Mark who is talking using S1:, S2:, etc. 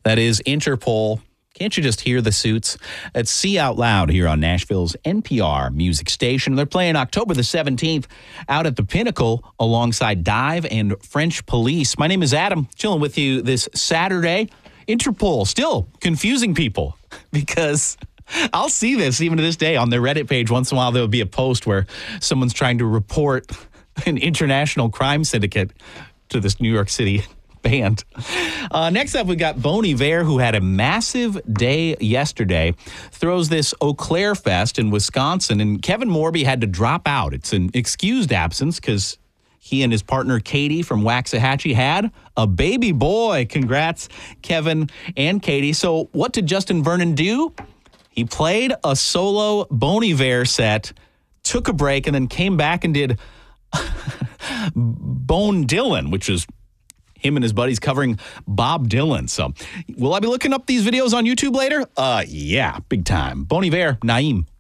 S1: That is Interpol. Can't you just hear the suits? It's See Out Loud here on Nashville's NPR music station. They're playing October the 17th out at the Pinnacle alongside Dive and French Police. My name is Adam, chilling with you this Saturday. Interpol still confusing people because I'll see this even to this day on their Reddit page. Once in a while, there'll be a post where someone's trying to report an international crime syndicate to this New York City band. Next up, we got Bon Iver, who had a massive day yesterday, throws this Eau Claire Fest in Wisconsin, and Kevin Morby had to drop out. It's an excused absence because he and his partner Katie from Waxahachie had a baby boy. Congrats, Kevin and Katie. So what did Justin Vernon do? He played a solo Bon Iver set, took a break, and then came back and did Bone Dylan, which is him and his buddies covering Bob Dylan. So will I be looking up these videos on YouTube later? Yeah, big time. Bon Iver, Naim.